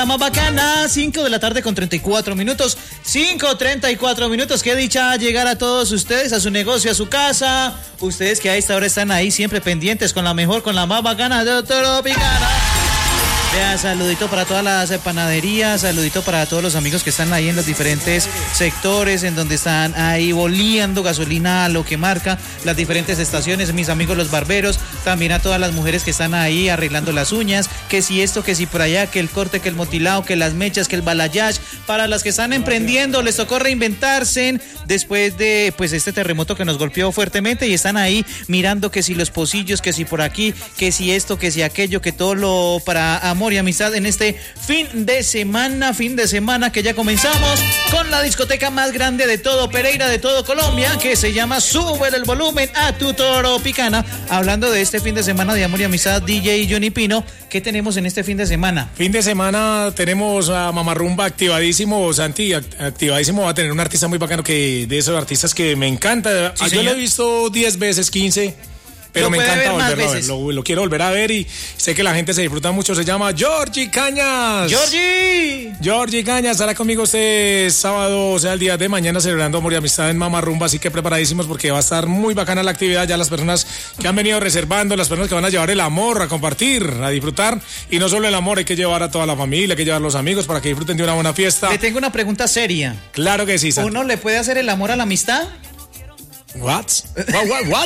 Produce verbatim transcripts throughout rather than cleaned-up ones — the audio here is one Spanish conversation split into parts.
La más bacana, cinco de la tarde con treinta y cuatro minutos, cinco treinta y cuatro minutos, qué dicha llegar a todos ustedes, a su negocio, a su casa, ustedes que a esta hora están ahí siempre pendientes con la mejor, con la más bacana de Tropicana. Vea, saludito para todas las panaderías, saludito para todos los amigos que están ahí en los diferentes sectores, en donde están ahí boleando gasolina a lo que marca las diferentes estaciones, mis amigos los barberos, también a todas las mujeres que están ahí arreglando las uñas, que si esto, que si por allá, que el corte, que el motilado, que las mechas, que el balayage, para las que están emprendiendo, les tocó reinventarse después de pues este terremoto que nos golpeó fuertemente y están ahí mirando que si los pocillos, que si por aquí, que si esto, que si aquello, que todo lo para amor y amistad en este fin de semana, fin de semana que ya comenzamos con la discoteca más grande de todo Pereira, de todo Colombia, que se llama Sube el Volumen a tu Tropicana. Hablando de este fin de semana de amor y amistad, D J Johnny Pino, ¿qué tenemos en este fin de semana? Fin de semana tenemos a Mamarrumba activadísimo, Santi, activadísimo. Va a tener un artista muy bacano, que de esos artistas que me encanta. Sí, yo lo he visto diez veces, quince. Pero me encanta volverlo a ver, lo, lo quiero volver a ver y sé que la gente se disfruta mucho. Se llama Georgie Cañas. ¡Georgie! Georgie Cañas estará conmigo este sábado, o sea, el día de mañana, celebrando amor y amistad en Mamarrumba. Así que preparadísimos porque va a estar muy bacana la actividad. Ya las personas que han venido reservando, las personas que van a llevar el amor, a compartir, a disfrutar. Y no solo el amor, hay que llevar a toda la familia, hay que llevar a los amigos para que disfruten de una buena fiesta. Le tengo una pregunta seria. Claro que sí, Santi. ¿Uno le puede hacer el amor a la amistad? What? What? What? What?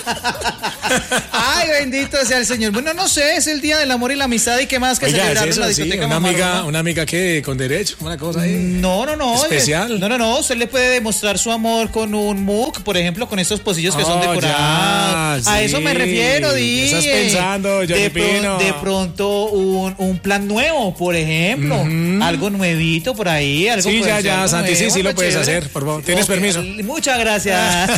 Ay, bendito sea el Señor. Bueno, no sé, es el día del amor y la amistad y qué más que Oiga, celebrar es eso, en la discoteca. Sí, una amiga, una amiga que con derecho, una cosa ahí. No, no, no. Especial. No, no, no. Usted le puede demostrar su amor con un mug, por ejemplo, con estos pocillos que oh, son decorados. Ya, a sí. eso me refiero, ¿Qué di. estás pensando, Johnny de, Pino? pro, de pronto un, un plan nuevo, por ejemplo. Uh-huh. Algo nuevito por ahí. Algo sí, ya, ya, Santi, nuevo, sí, sí lo puedes chévere. hacer, por favor. ¿Tienes okay. permiso? Muchas gracias.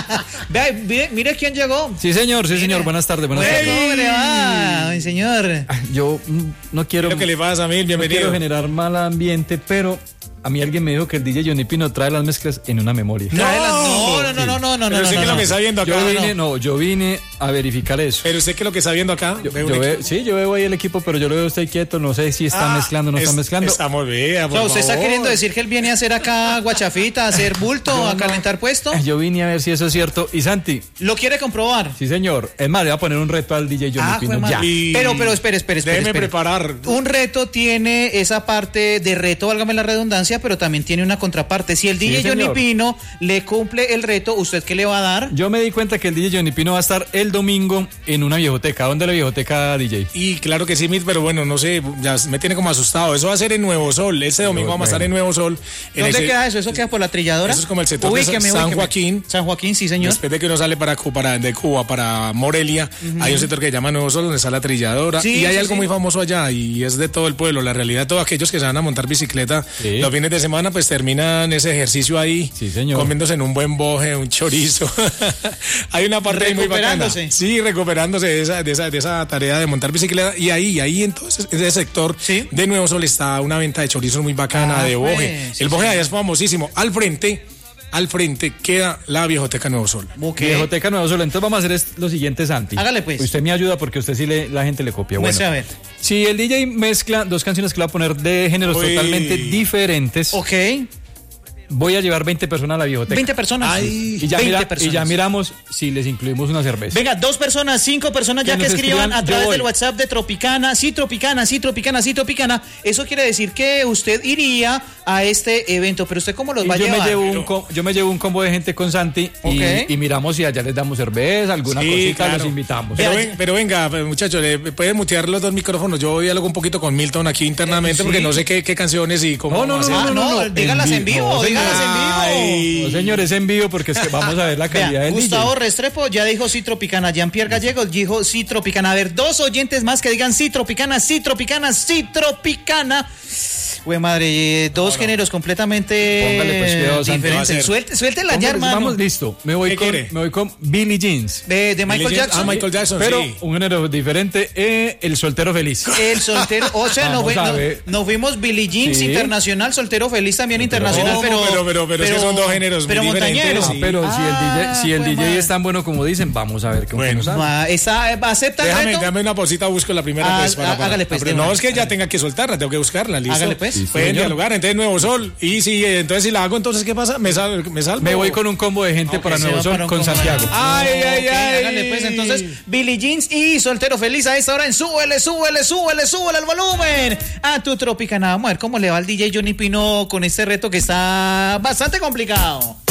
Vea, mire, mire quién llegó. Sí, señor, sí, mire. señor. Buenas tardes, buenas Bueno, tardes. ¿cómo le va, mi señor? Yo no quiero... ¿Qué que le pasa a mí? Bienvenido. No quiero generar mal ambiente, pero... A mí alguien me dijo que el D J Johnny Pino trae las mezclas en una memoria. No, no, no, no, no, no, no. Pero no, usted no, que no. lo que está viendo acá. Yo vine, no, yo vine a verificar eso. Pero usted que lo que está viendo acá. Yo, yo ve, sí, yo veo ahí el equipo, pero yo lo veo usted quieto, no sé si está ah, mezclando o no es, está mezclando. Estamos bien, por o sea, ¿usted favor. está queriendo decir que él viene a hacer acá guachafita, a hacer bulto, no, a calentar no. puesto? Yo vine a ver si eso es cierto. Y Santi. ¿Lo quiere comprobar? Sí, señor. Es más, le voy a poner un reto al D J Johnny ah, Pino. Ya. Y... Pero, pero, espere, espere, espere. Déjeme espere. preparar. Un reto tiene esa parte de reto, válgame la redundancia, pero también tiene una contraparte. Si el D J sí, Johnny Pino le cumple el reto, ¿usted qué le va a dar? Yo me di cuenta que el D J Johnny Pino va a estar el domingo en una viejoteca. ¿Dónde la viejoteca, D J? Y claro que sí, pero bueno, no sé, ya me tiene como asustado. Eso va a ser en Nuevo Sol. Este domingo no, vamos a estar en Nuevo Sol. En ¿Dónde ese... queda eso? ¿Eso queda por la Trilladora? Eso es como el sector ubíqueme, de San ubíqueme. Joaquín. San Joaquín, sí, señor. Después de que uno sale para, para, de Cuba, para Morelia, uh-huh. hay un sector que se llama Nuevo Sol, donde está la Trilladora. Sí, y hay sí, algo sí. muy famoso allá, y es de todo el pueblo. La realidad, todos aquellos que se van a montar bicicleta sí. los fines de semana, pues terminan ese ejercicio ahí. Sí, señor. Comiéndose en un buen boje, un chorizo. Hay una parte muy bacana. Sí, recuperándose de esa, de, esa, de esa tarea de montar bicicleta. Y ahí, ahí entonces, en ese sector ¿sí? de Nuevo Sol está una venta de chorizos muy bacana, ah, de boje. Pues, sí, el boje sí. allá es famosísimo. Al frente, al frente queda la Viejoteca Nuevo Sol. Okay. Viejoteca Nuevo Sol. Entonces vamos a hacer lo siguiente, Santi. Hágale pues. Usted me ayuda porque usted sí le, la gente le copia. Bueno, bueno a ver. Si el D J mezcla dos canciones que le va a poner de géneros Uy. totalmente diferentes. Ok. Voy a llevar veinte personas a la viejoteca. veinte personas. Ay, y, ya veinte mira, personas. Y ya miramos si les incluimos una cerveza. Venga, dos personas, cinco personas ya que, que escriban a través del WhatsApp de Tropicana. Sí, Tropicana, sí, Tropicana, sí, Tropicana. Eso quiere decir que usted iría a este evento. Pero usted, ¿cómo los y va a yo llevar? Me llevo un com- yo me llevo un combo de gente con Santi okay. y, y miramos si allá les damos cerveza, alguna sí, cosita, claro. los invitamos. Pero, ven, pero venga, muchachos, pueden mutear los dos micrófonos. Yo diálogo un poquito con Milton aquí internamente eh, sí. porque no sé qué, qué canciones y cómo. No, no, no, no, no, no, dígalas en vivo, dígalas en vivo. No, señor, es en vivo porque es que vamos a ver la calidad del Gustavo D J. Restrepo ya dijo sí Tropicana, Jean-Pierre Gallegos dijo sí Tropicana. A ver, dos oyentes más que digan sí Tropicana, sí Tropicana, sí Tropicana. Güey, madre, dos no, no. géneros completamente pues, diferentes. Suelte, suelte la ya, hermano. Vamos, listo. Me voy, con, me voy con Billie Jeans. De, de Michael Jackson. Jackson. Ah, Michael Jackson, pero sí. un género diferente, eh, El Soltero Feliz. El Soltero, o sea, nos no, no vimos Billie Jeans sí. internacional, Soltero Feliz también internacional, no, pero, pero, pero, pero, pero, es que son dos géneros pero muy diferentes. Sí. Pero ah, si el D J, si el D J es tan bueno como dicen, vamos a ver qué bueno, nos ¿acepta el reto? Déjame una pausita, busco la primera ah, pues, para, para, hágale pues. Para, no es que ya tenga que soltarla, tengo que buscarla, listo. Hágale pues. Pueden dialogar, entonces Nuevo Sol. Y si, entonces si la hago, entonces ¿qué pasa? ¿Me salvo? ¿Me, salvo? me voy con un combo de gente okay, para Nuevo Sol con Santiago. Ay, ay, ay. Hágale pues, entonces Billie Jeans y Soltero Feliz a esta hora en Súbele, Súbele, Súbele, Súbele el volumen a tu Tropicana. Vamos a ver cómo le va al D J Johnny Pino con este reto que está bastante complicado.